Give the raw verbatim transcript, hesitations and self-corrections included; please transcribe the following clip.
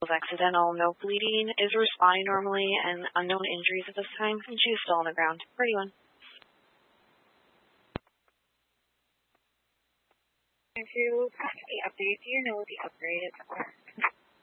Was accidental, no bleeding, is responding normally, and unknown injuries at this time, and she is still on the ground. Ready one. If you pass the update, do you know what the upgrade is for?